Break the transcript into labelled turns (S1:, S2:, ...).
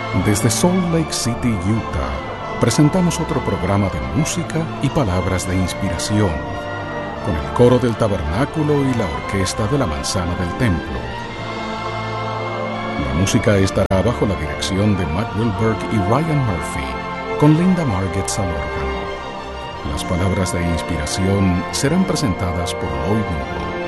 S1: Desde Salt Lake City, Utah, presentamos otro programa de música y palabras de inspiración, con el coro del tabernáculo y la orquesta de la manzana del templo. La música estará bajo la dirección de Matt Wilberg y Ryan Murphy, con Linda Margetts al órgano. Las palabras de inspiración serán presentadas por Lloyd Noble.